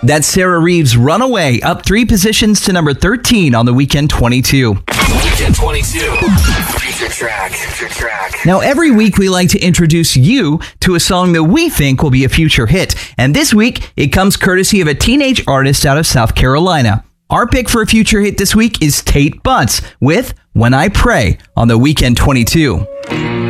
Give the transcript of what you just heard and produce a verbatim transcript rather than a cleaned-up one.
That's Sarah Reeves' Runaway, up three positions to number thirteen on the Weekend twenty-two. Weekend twenty-two. Future track. Future track. Now, every week we like to introduce you to a song that we think will be a future hit. And this week, it comes courtesy of a teenage artist out of South Carolina. Our pick for a future hit this week is Tate Butts with When I Pray on the Weekend twenty-two.